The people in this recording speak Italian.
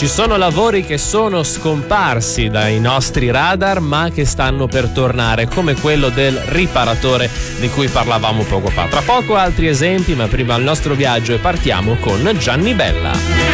Ci sono lavori che sono scomparsi dai nostri radar ma che stanno per tornare, come quello del riparatore di cui parlavamo poco fa. Tra poco altri esempi, ma prima il nostro viaggio e partiamo con Gianni Bella.